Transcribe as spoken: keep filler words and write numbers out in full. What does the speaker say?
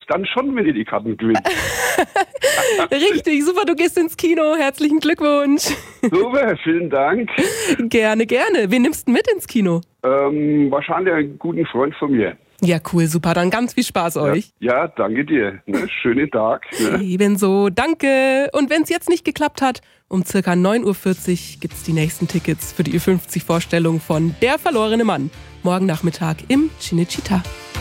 dann schon, wenn ihr die Karten gewinnt. Richtig, super, du gehst ins Kino. Herzlichen Glückwunsch. Super, vielen Dank. Gerne, gerne. Wen nimmst du mit ins Kino? Ähm, wahrscheinlich einen guten Freund von mir. Ja, cool, super. Dann ganz viel Spaß euch. Ja, ja, danke dir. Ne? Schönen Tag. Ne? Ebenso, danke. Und wenn es jetzt nicht geklappt hat, um circa neun Uhr vierzig gibt es die nächsten Tickets für die Ü fünfzig-Vorstellung von Der verlorene Mann. Morgen Nachmittag im Cinecittà.